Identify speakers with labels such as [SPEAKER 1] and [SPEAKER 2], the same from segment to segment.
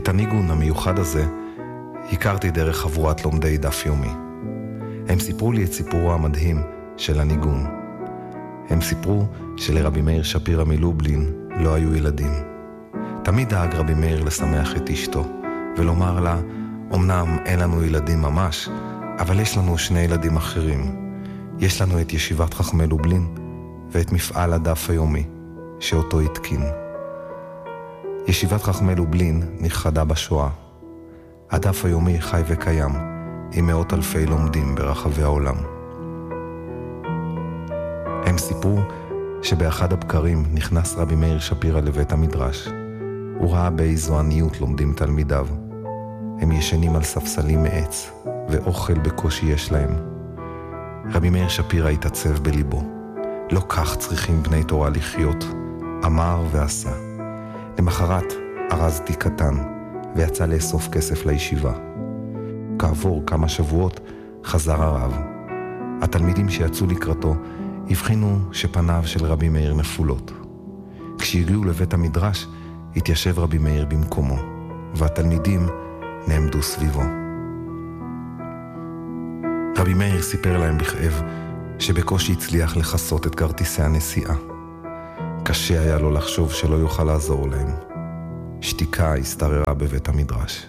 [SPEAKER 1] את הניגון המיוחד הזה הכרתי דרך חבורת לומדי דף יומי. הם סיפרו לי את סיפורו המדהים של הניגון. הם סיפרו שלרבי מאיר שפירא מלובלין לא היו ילדים. תמיד דאג רבי מאיר לשמח את אשתו ולומר לה, אמנם אין לנו ילדים ממש, אבל יש לנו שני ילדים אחרים. יש לנו את ישיבת חכמי לובלין ואת מפעל הדף היומי שאותו התקין. ישיבת חכמי לובלין נכחדה בשואה. הדף היומי חי וקיים עם מאות אלפי לומדים ברחבי העולם. הם סיפרו שבאחד הבקרים נכנס רבי מאיר שפירא לבית המדרש. הוא ראה באיזו עניות לומדים תלמידיו. הם ישנים על ספסלים מעץ ואוכל בקושי יש להם. רבי מאיר שפירא התעצב בליבו. לא כך צריכים בני תורה לחיות, אמר ועשה. למחרת ארז תיק קטן ויצא לאסוף כסף לישיבה. כעבור כמה שבועות חזר הרב. התלמידים שיצאו לקראתו הבחינו שפניו של רבי מאיר נפולות. כשהגיעו לבית המדרש התיישב רבי מאיר במקומו, והתלמידים נעמדו סביבו. רבי מאיר סיפר להם בכאב שבקושי הצליח לחסות את כרטיסי הנסיעה. קשה היה לו לחשוב שלא יוכל לעזור להם. שתיקה הסתררה בבית המדרש.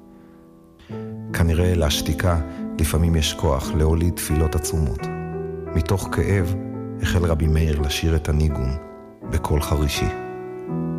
[SPEAKER 1] כנראה לשתיקה לפעמים יש כוח להוליד תפילות עצומות. מתוך כאב החל רבי מאיר לשיר את הניגון בקול חרישי.